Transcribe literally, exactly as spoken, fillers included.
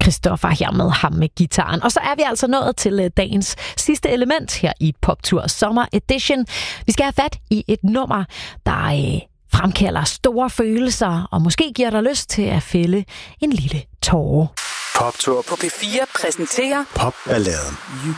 Christoffer her med ham med gitaren. Og så er vi altså nået til dagens sidste element her i Poptur Sommer Edition. Vi skal have fat i et nummer, der øh, fremkalder store følelser, og måske giver dig lyst til at fælde en lille tåre. Poptur på P fire præsenterer Popballaden. You